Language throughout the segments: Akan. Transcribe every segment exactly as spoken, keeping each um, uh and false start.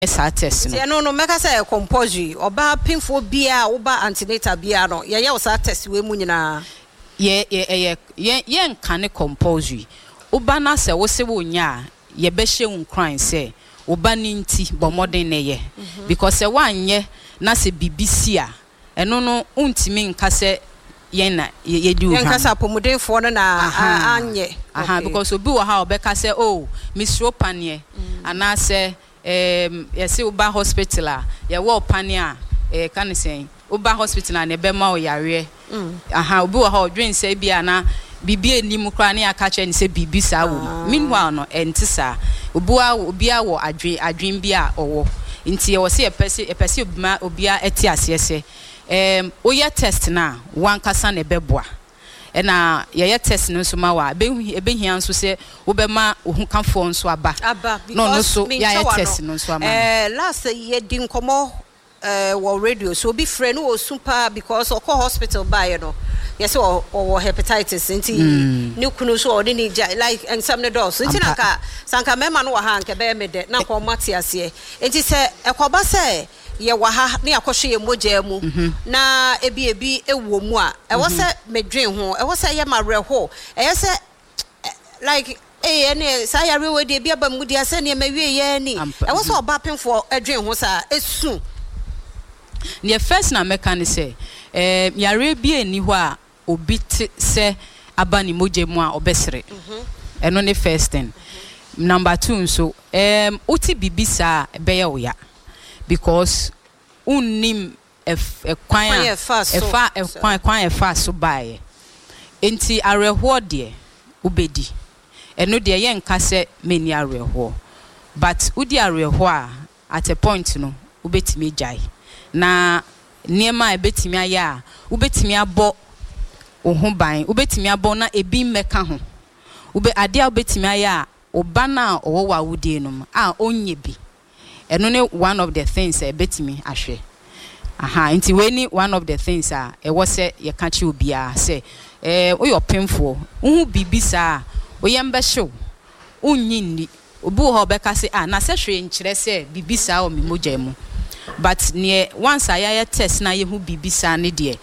esa test no. Se no no meka say compulsory oba pinfo bia oba antenatal bia no ye ye wo sa test we mu nyina. Ye ye ye ye nka ne compulsory. Oba na se wo se wo nya ye be hye unkran se oba ni nti bo modern ne ye. Because se wanye na se bibisi a eno no untimi nka se yen na ye di wo. Yen kasa pomodenfo no na anye. Aha, because obi wo ha obeka say oh misro panie ana say um yesi uba hospital a ye wo pane a eh kan say uba hospital na ne be ma o yare aha obi wo ha odwen say bia na bibi enim kra na aka che ni say bibi sa wo meanwhile no enti sa obi a obi a wo adwen adwen bia owo nti ye wo say epese epese obi ma obi a eti asese um oye test na wan kasa na beboa ena ye test no so ma wa ebe hia nso se wo be ma ohun kanfo nso aba no no so ya test no so ama eh last year din komo eh wo radio so be friend no super because oko hospital buy no yes or or hepatitis nti ni kunu so or ni like and some dos nti na ka sanka mema no wa ha nke be me de na ko mate ase nti se ekoba se ye wa ha na yakwohwe ye moja mu na ebi ebi ewo mu a e wo se medwen ho e wo se ye mareho e ye se like eh ene sa ya rewe de bia ba mu dia se ne mawie ye ni e wo se oba penfo edwen ho sa esu ne first na meka ne se eh yare bia ni ho a obi se aba ni moja mu a obesere eno ne first thing number two so em uti bibisa be ye oya because unnim ef ekwan efa ekwan ekwan efa so bae enti areho de ubedi eno de ye nka se meni areho but udi areho a at a point no ubetimi jai na niema ebetimi aya ubetimi abo ohun ban ubetimi abo na ebi mmeka ho ube ade a ubetimi aya oba na owo wa wudie no a onye bi eno ne one of the things e betimi ahwe aha nti we ni one of the things a e wo se ye ka chi obi a se eh o yo pemfo uhu bibisa o ye mbe hyew unyi ni obi ho be ka se ah na se hwe nkire se bibisa o mi moja mu but ne once aya test na ye hu bibisa ne de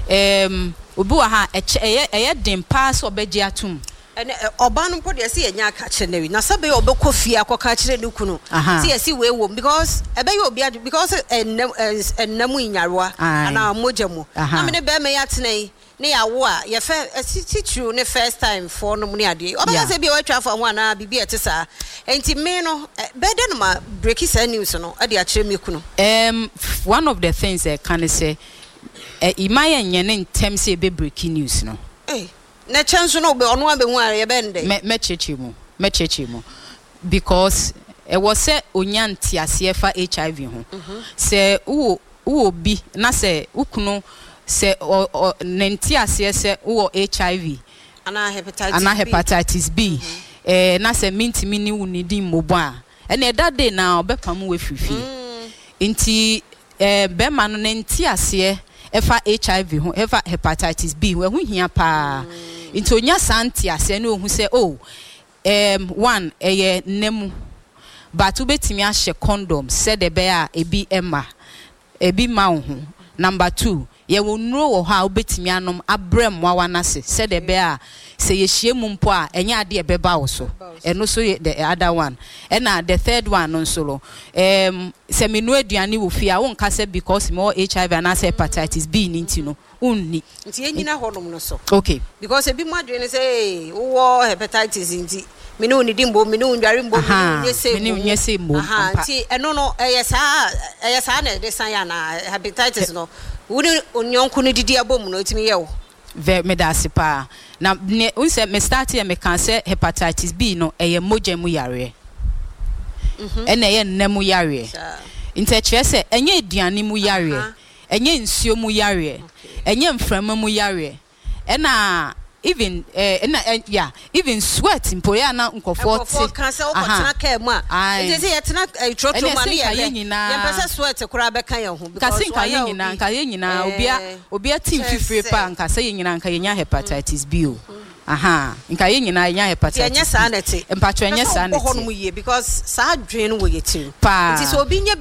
em obi wa ha e ye den pass obeji atum ene oba no po de se yenya aka kire na sabe obekọ fie akoka kire ne kunu se yesi we wo because ebe ye obi because enam enam inyaroa ana moja mu na me ne be me yatene ne yawo a ye fe titru ne first time for no ne ade oba se bi we twa for ho ana bibi etisa enti me no be de no ma break is news no ade a kire me kunu um one of the things that can say e imaye nyene ntem se be breaking news no eh na chanso no be ono abe hu a ye bende me me cheche mu me cheche mu because e was say onyanti ase fa H I V ho se wo wo bi na se ukunu se nenti ase se wo H I V ana hepatitis ana hepatitis B eh na se minti mini unidi mobo a ene that day na obepam we fifi nti eh be ma no nenti ase efa H I V ho efa hepatitis B we hu hia pa into onya santi ase na ohu se oh um one eye nemu but ubetimi ahye condom said the bear ebi emma ebi ma ho number two ye wonuro wo ha ubetimi anom abrem wawanase said the bear say ye hie mu mpo a enya ade ebeba wo so eno so the other one and the third one no so um se menu aduane wo fi a won ka se because more H I V and hepatitis B ni ntino unni nti enyina honom no so okay because ebi mu adwene say wo hepatitis nti menu onidi mbo menu ndware mbo menu nyese mbo aha nti eno no eyesa eyesa na de san ya na hepatitis no woni onyonku no didi abom no timi ye wo ve medasipa na unse me start here me kan say hepatitis B no eye moja mu yare mhm ene ye nnemu yare nte kire se enye aduane mu yare enye nsuo mu yare enye mframa mu yare ena even eh na yeah even sweat mpoya na nkofo ti kan se okotena ka mu a nti se yetena trotro ma ne ye ye pese sweat kura be kan ye ho because kasi nka ye nyina nka ye nyina obia obia team fifire pa nka se ye nyina nka ye nya hepatitis B o aha nka ye nyina nya hepatitis enya saa na te mpacho enya saa na te because saa dwen wo ye tim pa nti so obi nya